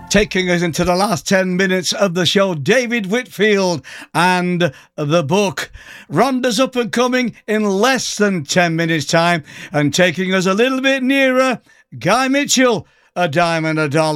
Taking us into the last 10 minutes of the show, David Whitfield and the book. Rhonda's up and coming in less than 10 minutes' time, and taking us a little bit nearer, Guy Mitchell, A Dime and a Dollar.